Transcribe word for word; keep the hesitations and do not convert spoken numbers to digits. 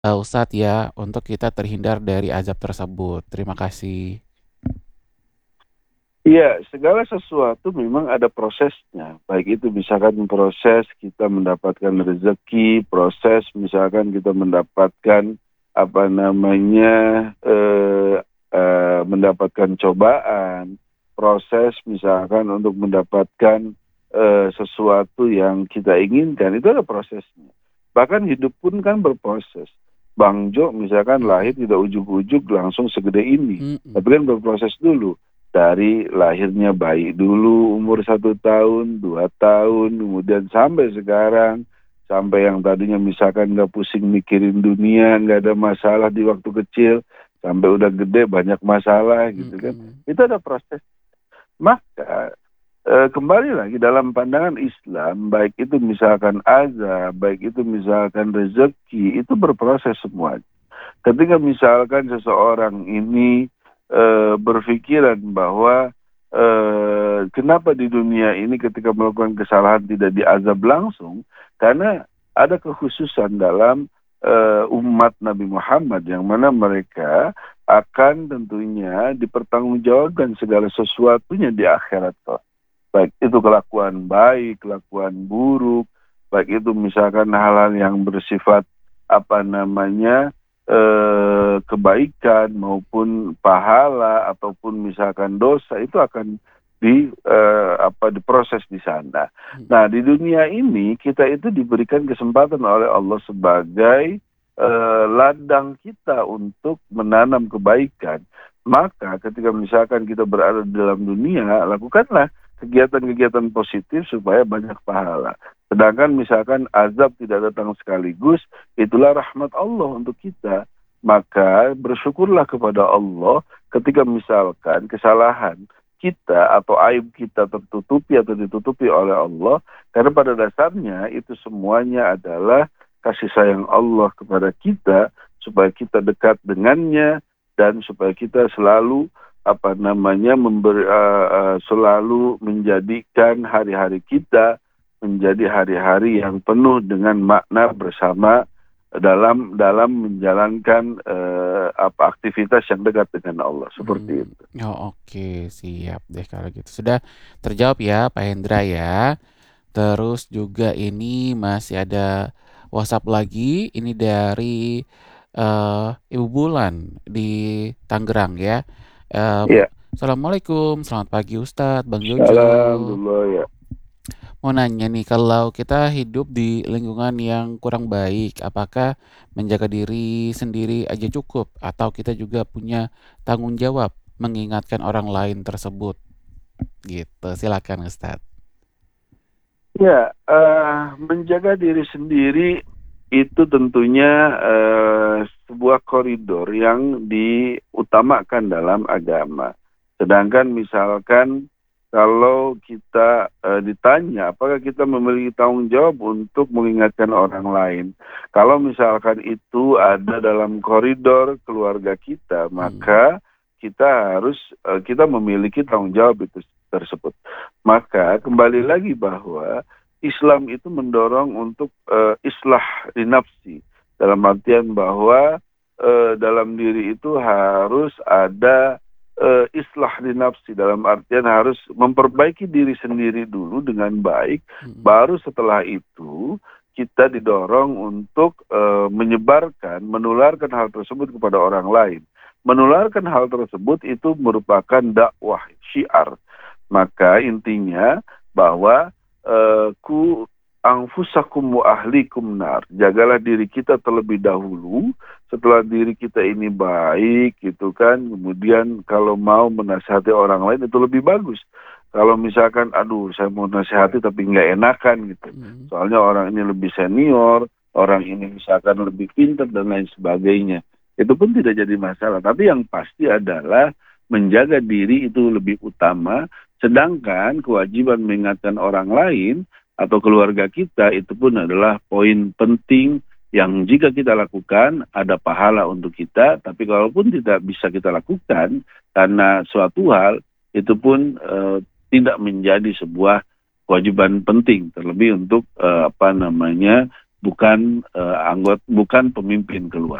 eee, Ustadz ya, untuk kita terhindar dari azab tersebut. Terima kasih. Iya, segala sesuatu memang ada prosesnya. Baik itu misalkan proses kita mendapatkan rezeki, proses misalkan kita mendapatkan apa namanya eh, eh, mendapatkan cobaan, proses misalkan untuk mendapatkan eh, sesuatu yang kita inginkan itu ada prosesnya. Bahkan hidup pun kan berproses. Bang Jo misalkan lahir Mhm, tidak ujuk-ujuk langsung segede ini, mhm, tapi kan berproses dulu dari lahirnya bayi dulu umur satu tahun, dua tahun, kemudian sampai sekarang, sampai yang tadinya misalkan nggak pusing mikirin dunia, nggak ada masalah di waktu kecil, sampai udah gede banyak masalah gitu kan. mhm, Itu ada proses. Maka eh, kembali lagi dalam pandangan Islam, baik itu misalkan azab, baik itu misalkan rezeki, itu berproses semua. Ketika misalkan seseorang ini eh, berpikiran bahwa eh, kenapa di dunia ini ketika melakukan kesalahan tidak diazab langsung, karena ada kekhususan dalam eh, umat Nabi Muhammad yang mana mereka akan tentunya dipertanggungjawabkan segala sesuatunya di akhirat kelak. Baik itu kelakuan baik, kelakuan buruk, baik itu misalkan hal-hal yang bersifat apa namanya eh, kebaikan maupun pahala ataupun misalkan dosa itu akan di eh, apa diproses di sana. mhm, Nah, di dunia ini kita itu diberikan kesempatan oleh Allah sebagai eh, ladang kita untuk menanam kebaikan. Maka ketika misalkan kita berada di dalam dunia, lakukanlah kegiatan-kegiatan positif supaya banyak pahala. Sedangkan misalkan azab tidak datang sekaligus, itulah rahmat Allah untuk kita. Maka bersyukurlah kepada Allah ketika misalkan kesalahan kita atau aib kita tertutupi atau ditutupi oleh Allah, karena pada dasarnya itu semuanya adalah kasih sayang Allah kepada kita supaya kita dekat dengannya dan supaya kita selalu apa namanya memberi, uh, uh, selalu menjadikan hari-hari kita menjadi hari-hari yang penuh dengan makna bersama dalam dalam menjalankan uh, apa aktivitas yang dekat dengan Allah seperti mhm. itu. Oh, oke, siap deh kalau gitu. Sudah terjawab ya, Pak Hendra ya. Terus juga ini masih ada WhatsApp lagi, ini dari, eee, Ibu Bulan di Tangerang ya. Mmm, Iya, "Assalamualaikum, selamat pagi Ustadz, Bang Jojo. alhamdulillah ya. Mau nanya nih, kalau kita hidup di lingkungan yang kurang baik, apakah menjaga diri sendiri aja cukup atau kita juga punya tanggung jawab mengingatkan orang lain tersebut?" Gitu, silakan Ustadz. Ya, eh, menjaga diri sendiri itu tentunya eh, sebuah koridor yang diutamakan dalam agama. Sedangkan misalkan kalau kita eh, ditanya apakah kita memiliki tanggung jawab untuk mengingatkan orang lain. Kalau misalkan itu ada dalam koridor keluarga kita, Mhm, maka kita harus eh, kita memiliki tanggung jawab itu tersebut. Maka kembali lagi bahwa Islam itu mendorong untuk eh, islah di nafsi dalam artian bahwa eh, dalam diri itu harus ada eh, islah di nafsi dalam artian harus memperbaiki diri sendiri dulu dengan baik, mhm, baru setelah itu kita didorong untuk eh, menyebarkan, menularkan hal tersebut kepada orang lain. Menularkan hal tersebut itu merupakan dakwah syiar. Maka intinya bahwa eh, ku angfusakum wa ahlikum nar. Jagalah diri kita terlebih dahulu. Setelah diri kita ini baik gitu kan. Kemudian kalau mau menasihati orang lain itu lebih bagus. Kalau misalkan aduh saya mau nasihati tapi nggak enakan gitu. mhm. Soalnya orang ini lebih senior, orang ini misalkan lebih pintar dan lain sebagainya. Itu pun tidak jadi masalah. Tapi yang pasti adalah menjaga diri itu lebih utama. Sedangkan kewajiban mengingatkan orang lain atau keluarga kita itu pun adalah poin penting yang jika kita lakukan ada pahala untuk kita, tapi kalaupun tidak bisa kita lakukan karena suatu hal itu pun eh, tidak menjadi sebuah kewajiban penting terlebih untuk eh, apa namanya bukan uh, anggota, bukan pemimpin keluar.